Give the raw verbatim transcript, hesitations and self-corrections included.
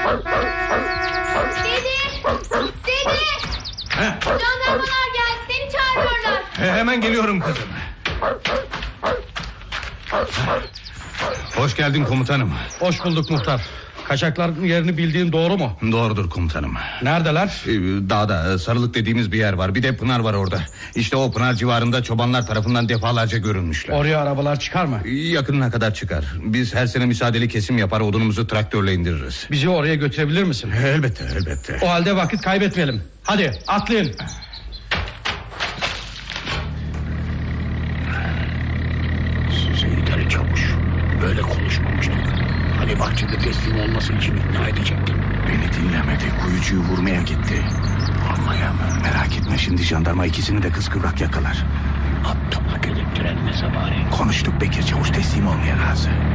Dede! Jandarmalar geldi, seni çağırıyorlar. Hemen geliyorum kızım. Hoş geldin komutanım. Hoş bulduk muhtar. Kaçakların yerini bildiğin doğru mu? Doğrudur komutanım. Neredeler? Dağda, Sarılık dediğimiz bir yer var. Bir de pınar var orada. İşte o pınar civarında çobanlar tarafından defalarca görülmüşler. Oraya arabalar çıkar mı? Yakınına kadar çıkar. Biz her sene müsaadeli kesim yapar, odunumuzu traktörle indiririz. Bizi oraya götürebilir misin? Elbette, elbette. O halde vakit kaybetmeyelim. Hadi atlayın. Seyit Ali Çavuş, böyle konuşmamıştık. Hani bahçede teslim olması için ikna edecektim. Beni dinlemedi, kuyucuyu vurmaya gitti. Vurmaya mı? Merak etme, şimdi jandarma ikisini de kıskıvrak yakalar. Aptala gerektiren ne bari. Konuştuk, Bekir Çavuş teslim olmaya razı.